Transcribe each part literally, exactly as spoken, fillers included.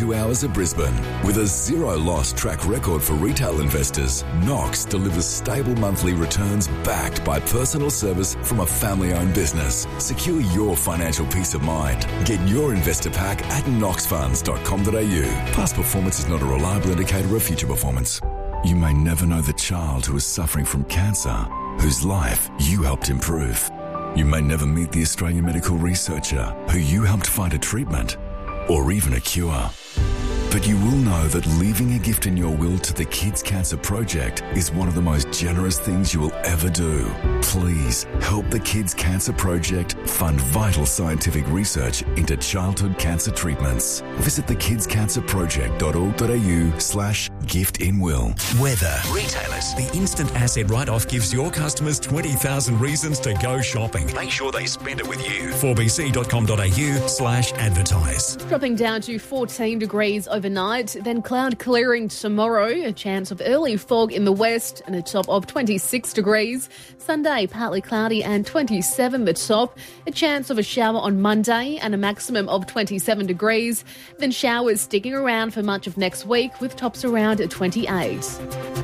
two hours of Brisbane. With a zero-loss track record for retail investors, Knox delivers stable monthly returns backed by personal service from a family-owned business. Secure your financial peace of mind. Get your investor pack at knox funds dot com dot a u. Past performance is not a reliable indicator of future performance. You may never know the child who is suffering from cancer, whose life you helped improve. You may never meet the Australian medical researcher who you helped find a treatment or even a cure. But you will know that leaving a gift in your will to the Kids Cancer Project is one of the most generous things you will ever do. Please help the Kids Cancer Project fund vital scientific research into childhood cancer treatments. Visit the kids cancer project dot org dot a u slash gift in will. Weather. Retailers. The instant asset write-off gives your customers twenty thousand reasons to go shopping. Make sure they spend it with you. four b c dot com dot a u slash advertise. Dropping down to fourteen degrees overnight, then cloud clearing tomorrow, a chance of early fog in the west and a top of twenty-six degrees. Sunday, partly cloudy and twenty-seven the top. A chance of a shower on Monday and a maximum of twenty-seven degrees. Then showers sticking around for much of next week with tops around twenty-eight.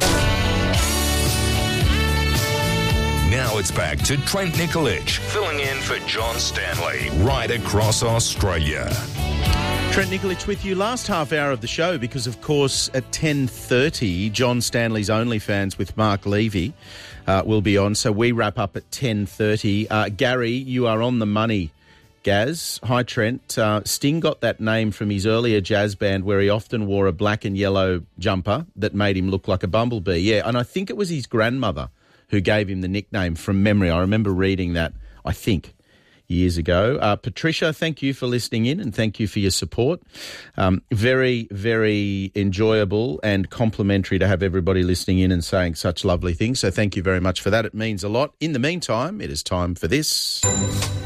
Now it's back to Trent Nikolic, filling in for John Stanley, right across Australia. Trent Nikolic with you last half hour of the show because, of course, at ten thirty, John Stanley's OnlyFans with Mark Levy uh, will be on. So we wrap up at ten thirty. Uh, Gary, you are on the money. Gaz, hi Trent. Uh, Sting got that name from his earlier jazz band where he often wore a black and yellow jumper that made him look like a bumblebee. Yeah, and I think it was his grandmother who gave him the nickname from memory. I remember reading that, I think, years ago. Uh, Patricia, thank you for listening in and thank you for your support. Um, very, very enjoyable and complimentary to have everybody listening in and saying such lovely things. So thank you very much for that. It means a lot. In the meantime, it is time for this.